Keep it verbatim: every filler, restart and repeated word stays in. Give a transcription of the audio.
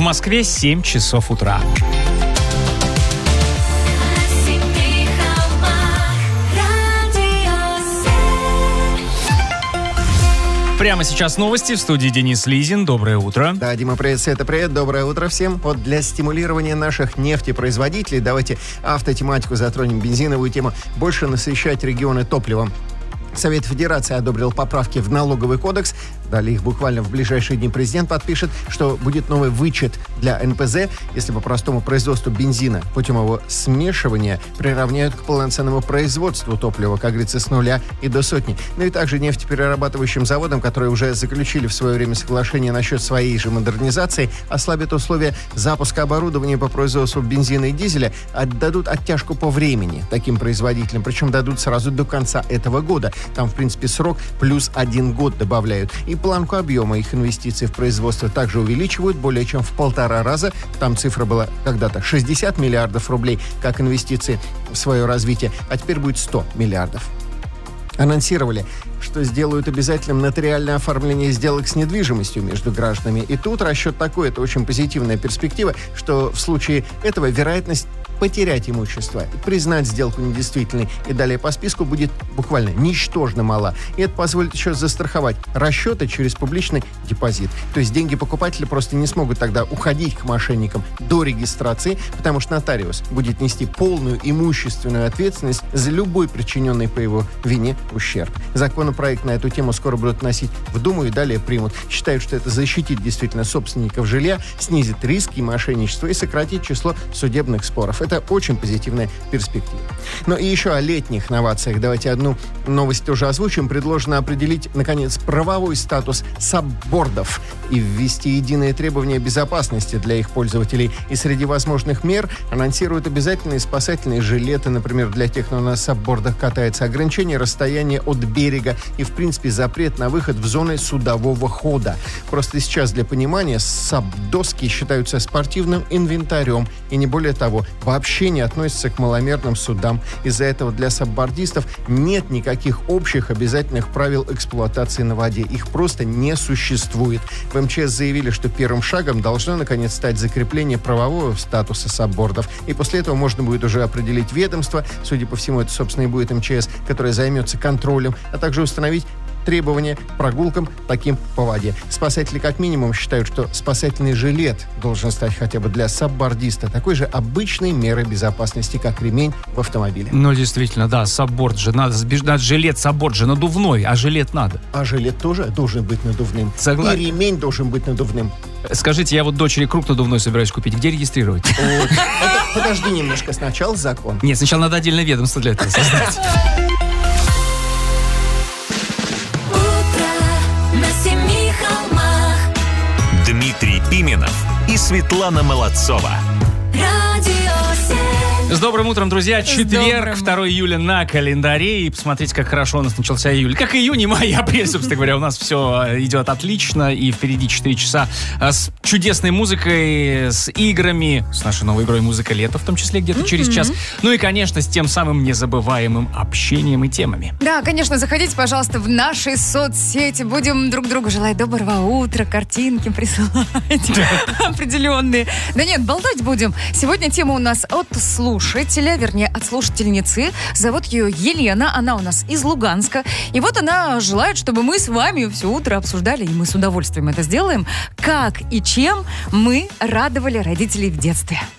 Москве семь часов утра. Прямо сейчас новости в студии Денис Лизин. Доброе утро. Да, Дима, привет, Света, привет. Доброе утро всем. Вот для стимулирования наших нефтепроизводителей давайте автотематику затронем, бензиновую тему. Больше насыщать регионы топливом. Совет Федерации одобрил поправки в налоговый кодекс. Далее их буквально в ближайшие дни президент подпишет, что будет новый вычет для эн пэ зэ, если по-простому производству бензина путем его смешивания приравняют к полноценному производству топлива, как говорится, с нуля и до сотни. Ну и также нефтеперерабатывающим заводам, которые уже заключили в свое время соглашение насчет своей же модернизации, ослабят условия запуска оборудования по производству бензина и дизеля, отдадут оттяжку по времени таким производителям, причем дадут сразу до конца этого года. Там, в принципе, срок плюс один год добавляют. И планку объема их инвестиций в производство также увеличивают более чем в полтора раза. Там цифра была когда-то шестьдесят миллиардов рублей как инвестиции в свое развитие, а теперь будет сто миллиардов. Анонсировали, что сделают обязательным нотариальное оформление сделок с недвижимостью между гражданами. И тут расчет такой, это очень позитивная перспектива, что в случае этого вероятность потерять имущество, признать сделку недействительной и далее по списку будет буквально ничтожно мала. И это позволит еще застраховать расчеты через публичный депозит. То есть деньги покупателя просто не смогут тогда уходить к мошенникам до регистрации, потому что нотариус будет нести полную имущественную ответственность за любой причиненный по его вине ущерб. Законопроект на эту тему скоро будут вносить в Думу и далее примут. Считают, что это защитит действительно собственников жилья, снизит риски мошенничества и сократит число судебных споров. Это очень позитивная перспектива. Но и еще о летних новациях. Давайте одну новость тоже озвучим. Предложено определить, наконец, правовой статус саббордов и ввести единые требования безопасности для их пользователей. И среди возможных мер анонсируют обязательные спасательные жилеты, например, для тех, кто на саббордах катается, ограничение расстояния от берега и, в принципе, запрет на выход в зоны судового хода. Просто сейчас, для понимания, сабдоски считаются спортивным инвентарем и не более того, вообще не относятся к маломерным судам. Из-за этого для саббордистов нет никаких общих обязательных правил эксплуатации на воде. Их просто не существует. В эм че эс заявили, что первым шагом должно, наконец, стать закрепление правового статуса саббордов. И после этого можно будет уже определить ведомство, судя по всему, это, собственно, и будет эм че эс, которое займется контролем, а также установить требования к прогулкам таким по воде. Спасатели как минимум считают, что спасательный жилет должен стать хотя бы для саббордиста такой же обычной мерой безопасности, как ремень в автомобиле. Ну, действительно, да, сабборд же, надо, надо жилет, сабборд же надувной, а жилет надо. А жилет тоже должен быть надувным. Согласен. И ремень должен быть надувным. Скажите, я вот дочери круг надувной собираюсь купить. Где регистрировать? Вот. Это, подожди немножко, сначала закон. Нет, сначала надо отдельное ведомство для этого создать. Дмитрий Пименов и Светлана Молодцова. С добрым утром, друзья. Четверг, второго июля на календаре. И посмотрите, как хорошо у нас начался июль. Как июнь, и май, и апрель, собственно говоря. У нас все идет отлично. И впереди четыре часа с чудесной музыкой, с играми, с нашей новой игрой «Музыка лета», в том числе где-то mm-hmm. через час. Ну и, конечно, с тем самым незабываемым общением и темами. Да, конечно, заходите, пожалуйста, в наши соцсети. Будем друг другу желать доброго утра, картинки присылать определенные. Да нет, болтать будем. Сегодня тема у нас от слушателя, вернее, от слушательницы. Зовут ее Елена, она у нас из Луганска. И вот она желает, чтобы мы с вами все утро обсуждали, и мы с удовольствием это сделаем, как и чем мы радовали родителей в детстве.